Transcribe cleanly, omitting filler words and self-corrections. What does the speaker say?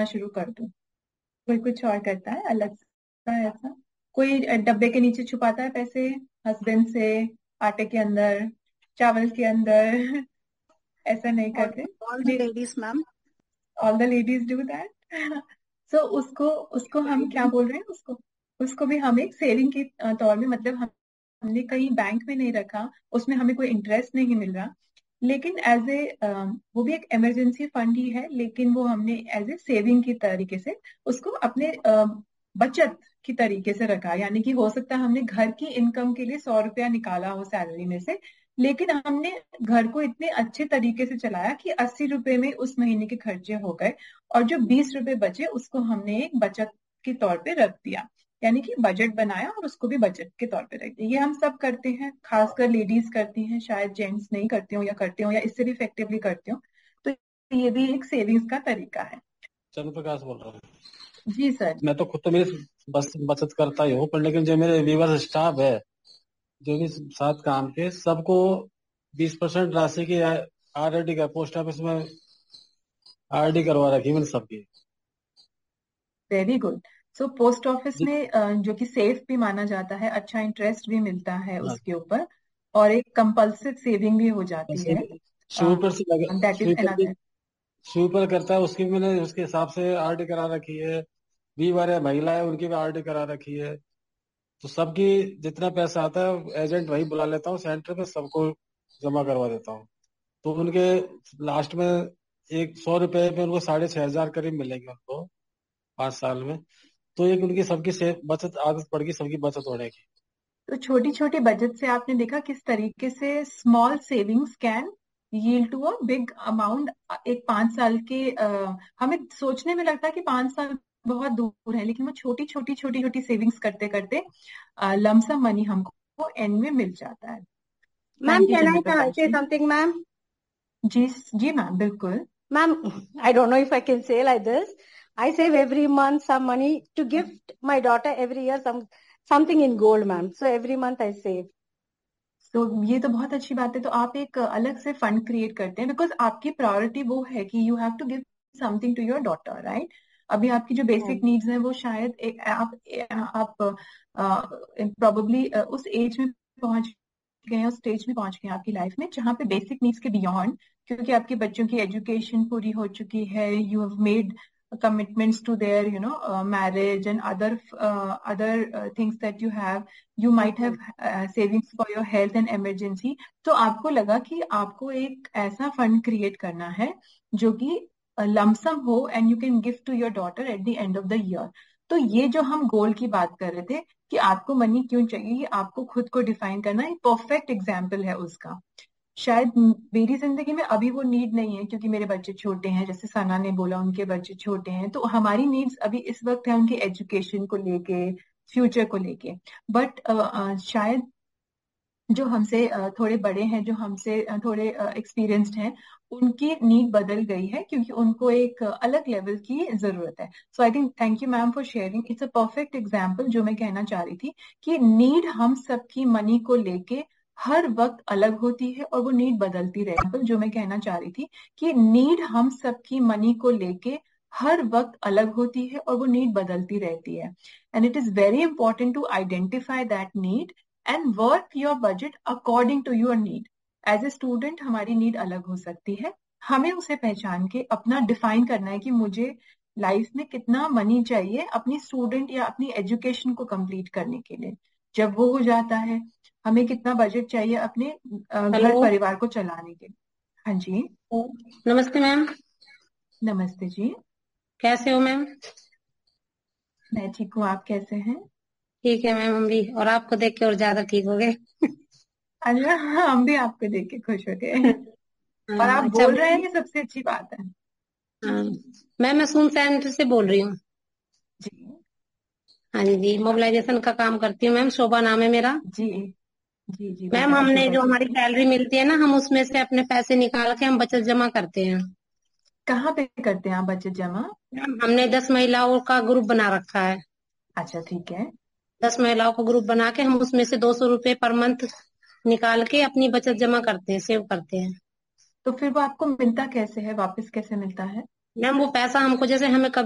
शुरू कर दूं। कोई कुछ और करता है अलग सा ऐसा? कोई डब्बे के नीचे छुपाता है पैसे, हस्बैंड से, आटे के अंदर, चावल के अंदर? ऐसा नहीं ऑल करते? All the ladies ma'am. All the ladies do that. सो उसको उसको हम क्या बोल रहे हैं, उसको उसको भी हम एक सेविंग के तौर में, मतलब हमने कहीं बैंक में नहीं रखा, उसमें हमें कोई इंटरेस्ट नहीं मिल रहा, लेकिन एज ए वो भी एक इमरजेंसी फंड ही है, लेकिन वो हमने एज ए सेविंग की तरीके से उसको अपने बचत की तरीके से रखा। यानी कि हो सकता है हमने घर की इनकम के लिए 100 रुपया निकाला हो सैलरी में से, लेकिन हमने घर को इतने अच्छे तरीके से चलाया कि 80 रुपए में उस महीने के खर्चे हो गए, और जो 20 रुपए बचे उसको हमने एक बचत के तौर पे रख दिया। यानी कि बजट बनाया और उसको भी बजट के तौर पे रख दिया। ये हम सब करते हैं, खासकर लेडीज करती हैं, शायद जेंट्स नहीं करते हो, या करते हो या इससे भी इफेक्टिवली करते हो। तो ये भी एक सेविंग्स का तरीका है। चंद्र प्रकाश बोल रहा हूँ। जी सर। मैं तो खुद तो मेरी बस बचत करता ही हूँ, पर लेकिन जो मेरे वीवर स्टाफ है, जो भी साथ काम के, सबको 20% राशि की आरडी का पोस्ट ऑफिस में आरडी करवा रखी है मैंने सबकी। Very good. So post office जित- में जो कि सेफ भी माना जाता है, अच्छा इंटरेस्ट भी मिलता है हाँ, उसके ऊपर, और एक कंपल्सिव सेविंग भी हो जाती है। स्वीपर से लगे, दैट इज स्वीपर की अनदर। स्वीपर करता है, उसकी भी मैंने उसके हिसाब से आरडी करा रखी है। वीवर है, महिला है, उनकी भी आरडी करा रखी है। तो सबकी जितना पैसा आता है एजेंट वही बुला लेता हूँ सेंटर पे, सबको जमा करवा देता हूँ। तो उनके लास्ट में एक 100 रुपए पे उनको 6,500 करीब मिलेंगे उनको 5 साल में। तो एक उनकी सबकी से बचत आदत पड़ गई, सबकी बचत होने की। तो छोटी छोटी बचत से आपने देखा किस तरीके से small savings can yield to a big amount. एक 5 साल के हमें सोचने में लगता है कि 5 साल बहुत दूर है, लेकिन वो छोटी छोटी छोटी छोटी सेविंग्स करते करते लमसम मनी हमको एंड में मिल जाता है। मैम थैंक यू कैन चंद्र आई प्रकाश से जी। Something ma'am? जी जी मैम, बिल्कुल। Ma'am, I don't know if I can say like this. I save every month some money to gift my daughter every year something in gold, ma'am. So every month I save. तो ये तो बहुत अच्छी बात है। तो आप एक अलग से फंड क्रिएट करते हैं, बिकॉज आपकी प्रायोरिटी वो है कि you have to give something to your daughter, right? अभी आपकी जो बेसिक Ma'am. नीड्स हैं वो शायद आप प्रोबेबली उस एज में पहुंच गए हैं, उस स्टेज में पहुंच गए हैं आपकी लाइफ में जहाँ पे बेसिक नीड्स के बियॉन्ड, क्योंकि आपके बच्चों की एजुकेशन पूरी हो चुकी है, you have made commitments to their marriage and other things that you Yes, might ma'am. have savings for your health and emergency। तो आपको लगा कि आपको एक ऐसा फंड क्रिएट करना है जो कि लमसम हो, and you can give to your daughter at the end of the year. तो ये जो हम गोल की बात कर रहे थे कि आपको मनी क्यों चाहिए, ये आपको खुद को डिफाइन करना एक परफेक्ट एग्जाम्पल है उसका। शायद मेरी जिंदगी में अभी वो नीड नहीं है, क्योंकि मेरे बच्चे छोटे हैं, जैसे सना ने बोला उनके बच्चे छोटे हैं, तो हमारी नीड्स अभी इस वक्त है उनके एजुकेशन को लेके, फ्यूचर को लेके। बट शायद जो हमसे थोड़े बड़े हैं, जो हमसे थोड़े एक्सपीरियंस्ड हैं, उनकी नीड बदल गई है, क्योंकि उनको एक अलग लेवल की जरूरत है। सो I think thank you ma'am for sharing, it's a perfect example. जो मैं कहना चाह रही थी कि नीड हम सबकी मनी को लेके हर वक्त अलग होती है, और वो नीड बदलती रहती है। जो मैं कहना चाह रही थी कि नीड हम सबकी मनी को लेके हर वक्त अलग होती है, और वो नीड बदलती रहती है। And it is very important to identify that need and work your budget according to your need. As a student हमारी नीड अलग हो सकती है, हमें उसे पहचान के अपना डिफाइन करना है कि मुझे लाइफ में कितना मनी चाहिए अपनी स्टूडेंट या अपनी एजुकेशन को कंप्लीट करने के लिए। जब वो हो जाता है, हमें कितना बजट चाहिए अपने घर हेलो। परिवार को चलाने के लिए। हाँ जी। नमस्ते मैम। नमस्ते जी। कैसे हो मैम? मैं ठीक हूँ, आप कैसे हैं? ठीक है मैम, हम भी और आपको देख के और ज्यादा ठीक हो गए। अच्छा, हाँ, हम भी आपको देख के खुश हो गए। और आप अच्छा बोल रहे हैं, मैम। ये सबसे अच्छी बात है। हाँ, मैम मैं सून सेंटर से बोल रही हूँ। जी हाँ जी, मोबिलाइजेशन का काम करती हूँ मैम, शोभा नाम है मेरा। जी जी जी, मैम बताओ हमने शोभा जो जी। हमारी सैलरी मिलती है ना, हम उसमें से अपने पैसे निकाल के हम बचत जमा करते हैं। कहाँ पे करते हैं आप बचत जमा? मैम हमने 10 महिलाओं का ग्रुप बना रखा है। अच्छा, ठीक है। 10 महिलाओं का ग्रुप बना के हम उसमें से 200 रुपये पर मंथ निकाल के अपनी बचत जमा करते हैं, सेव करते हैं। तो फिर वो आपको मिलता कैसे है, वापस कैसे मिलता है? मैम वो पैसा हमको जैसे हमें कभी